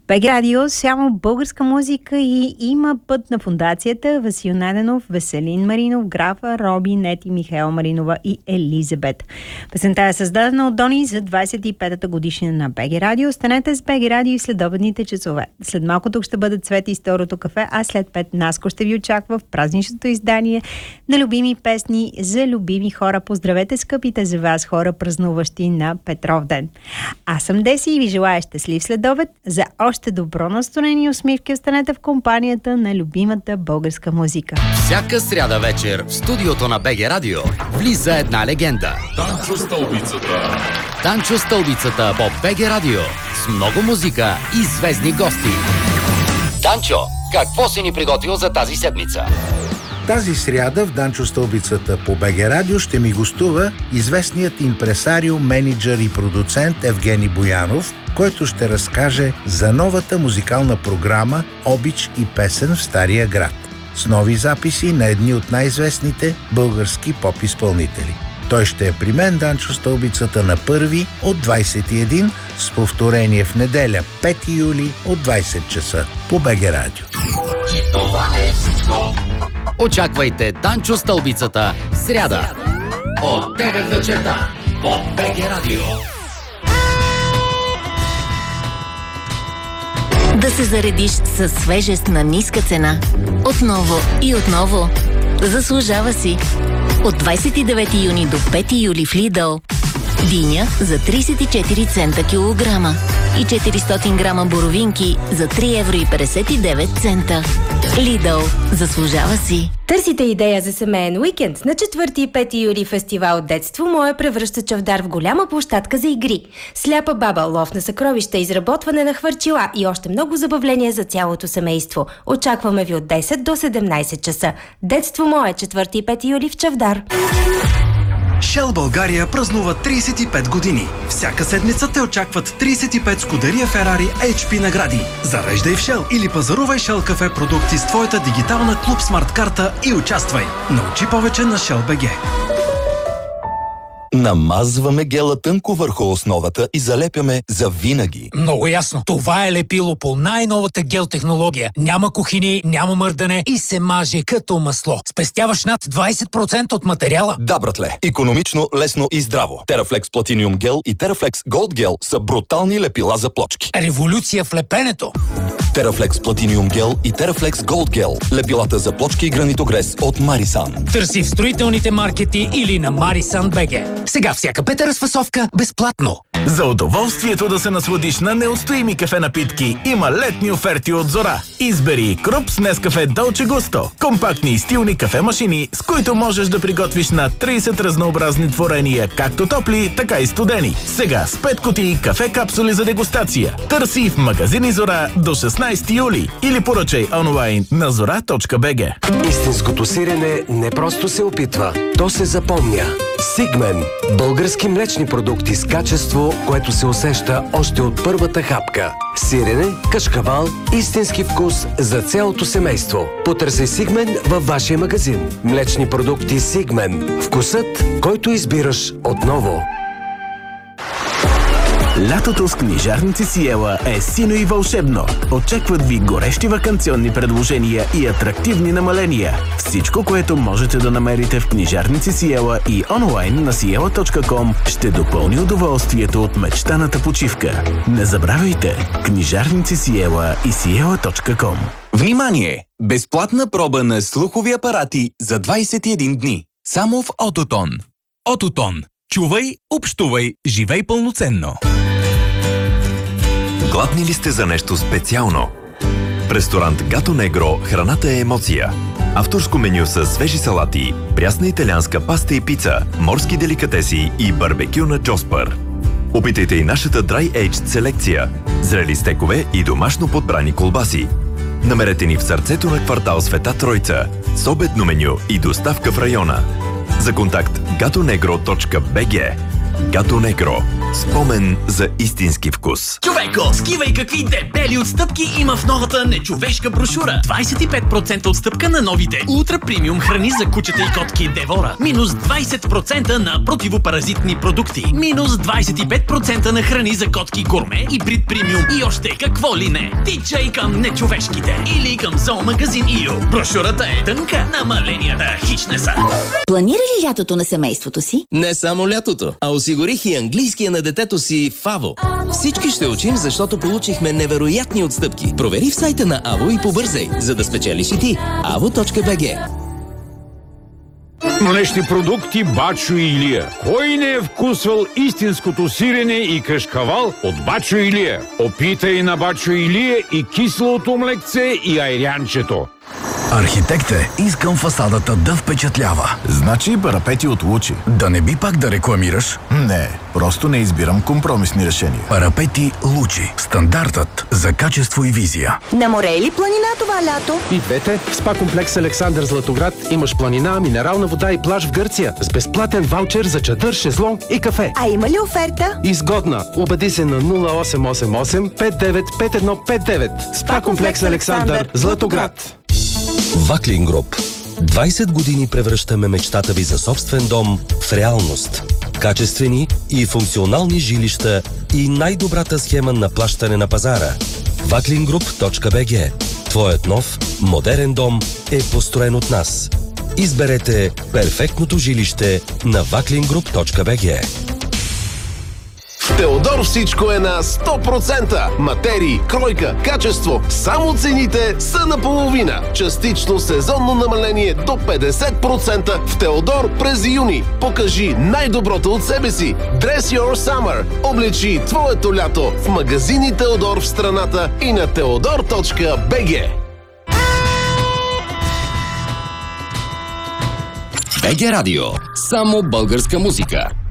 БГ Радио, само българска музика и има път на фондацията Васил Найденов, Веселин Маринов, Графа, Роби, Нети, Михаел Маринова и Елизабет. Песента е създадена от Дони за 25-та годишнина на БГ Радио. Останете с БГ Радио и следобедните часове. След малко тук ще бъдат Цвет и Второто кафе, а след 5 Наско ще ви очаква в празничното издание на любими песни за любими хора. Поздравете скъпите за вас хора, празнуващи на Петров ден. Аз съм Деси и ви желая щастлив следобед. За още добро настроение и усмивки останете в компанията на любимата българска музика. Всяка сряда вечер в студиото на БГ Радио влиза една легенда. Данчо Стълбицата. Данчо Стълбицата по БГ Радио с много музика и звездни гости. Данчо, какво си ни приготвил за тази седмица? Тази сряда в Данчо Стълбицата по БГ Радио ще ми гостува известният импресарио, менеджер и продуцент Евгений Боянов, който ще разкаже за новата музикална програма «Обич и песен в Стария град» с нови записи на едни от най-известните български поп-изпълнители. Той ще е при мен, Данчо Стълбицата, на 1 от 21 с повторение в неделя, 5 юли от 20 часа по БГ Радио. Това е всичко. Очаквайте Данчо Стълбицата сряда от 9 вечерта по БГ Радио. Да се заредиш със свежест на ниска цена. Отново и отново. Заслужава си. От 29 юни до 5 юли в Lidl. Диня за 34 цента килограма и 400 грама боровинки за 3,59 евро. Lidl. Заслужава си. Търсите идея за семейен уикенд? На 4 и 5 юли фестивал Детство мое превръща Чавдар в голяма площадка за игри. Сляпа баба, лов на съкровища, изработване на хвърчила и още много забавления за цялото семейство. Очакваме ви от 10 до 17 часа. Детство мое, 4 и 5 юли в Чавдар. Shell България празнува 35 години. Всяка седмица те очакват 35 Скудерия Ферари HP награди. Зареждай в Shell или пазарувай Shell кафе продукти с твоята дигитална Клуб Смарт карта и участвай. Научи повече на Shell BG. Намазваме гела тънко върху основата и залепяме за винаги. Много ясно. Това е лепило по най-новата гел технология. Няма кухини, няма мърдане и се маже като масло. Спестяваш над 20% от материала. Да, братле. Икономично, лесно и здраво. Терафлекс Platinum Gel и Терафлекс Gold Gel са брутални лепила за плочки. Революция в лепенето. Терафлекс Platinum Gel и Терафлекс Gold Gel. Лепилата за плочки и гранитогрес от Марисан. Търси в строителните маркети или на Марисан БГ. Сега всяка пета разфасовка безплатно. За удоволствието да се насладиш на неотстоими кафе напитки има летни оферти от Зора. Избери Круп с Нескафе Долче Густо. Компактни и стилни кафе-машини, с които можеш да приготвиш на 30 разнообразни творения, както топли, така и студени. Сега с 5 кутии кафе капсули за дегустация. Търси в магазини Зора до 16 юли или поръчай онлайн на zora.bg. Истинското сирене не просто се опитва, то се запомня. Сигмен – български млечни продукти с качество, което се усеща още от първата хапка. Сирене, кашкавал, истински вкус за цялото семейство. Потърси Сигмен във вашия магазин. Млечни продукти Сигмен. Вкусът, който избираш отново. Лятото с книжарници Сиела е сино и вълшебно. Очакват ви горещи ваканционни предложения и атрактивни намаления. Всичко, което можете да намерите в книжарници Сиела и онлайн на siela.com ще допълни удоволствието от мечтаната почивка. Не забравяйте! Книжарници Сиела и siela.com. Внимание! Безплатна проба на слухови апарати за 21 дни. Само в Ототон. Ототон. Чувай, общувай, живей пълноценно. Гладни ли сте за нещо специално? В ресторант Гато Негро храната е емоция. Авторско меню с свежи салати, прясна италианска паста и пица, морски деликатеси и барбекю на Джоспър. Опитайте и нашата Dry Aged селекция, зрели стекове и домашно подбрани колбаси. Намерете ни в сърцето на квартал Света Тройца, с обедно меню и доставка в района. За контакт gatonegro.bg. Гато Негро. Спомен за истински вкус. Човеко, скивай какви дебели отстъпки има в новата нечовешка брошура. 25% отстъпка на новите ултра премиум храни за кучета и котки Девора. Минус 20% на противопаразитни продукти. Минус 25% на храни за котки Гурме и Брит премиум и още какво ли не. Тичай към нечовешките или към зоомагазин ИО. Брошурата е тънка, намаленията хич не са. Планира ли лятото на семейството си? Не само лятото, а осигурих и английския на детето си в АВО. Всички ще учим, защото получихме невероятни отстъпки. Провери в сайта на АВО и побързай, за да спечелиш и ти. avo.bg. Млечни продукти Бачо и Илия. Кой не е вкусвал истинското сирене и кашкавал от Бачо и Илия? Опитай на Бачо и Илия и киселото млекце и айрянчето. Архитект е, искам фасадата да впечатлява. Значи парапети от Лучи. Да не би пак да рекламираш? Не, просто не избирам компромисни решения. Парапети Лучи. Стандартът за качество и визия. На море или планина това лято? И двете. В СПА комплекс Александър Златоград имаш планина, минерална вода и плаж в Гърция с безплатен ваучер за чадър, шезлонг и кафе. А има ли оферта? Изгодна. Убеди се на 0888 595159. СПА комплекс Александър Златоград. Ваклин Груп. 20 години превръщаме мечтата ви за собствен дом в реалност. Качествени и функционални жилища и най-добрата схема на плащане на пазара. Vaklingroup.bg. Твоят нов, модерен дом е построен от нас. Изберете перфектното жилище на Vaklingroup.bg. В Теодор всичко е на 100%. Материи, кройка, качество. Само цените са наполовина. Частично сезонно намаление до 50% в Теодор през юни. Покажи най-доброто от себе си. Dress your summer. Облечи твоето лято в магазини Теодор в страната и на teodor.bg. БГ Радио. Само българска музика.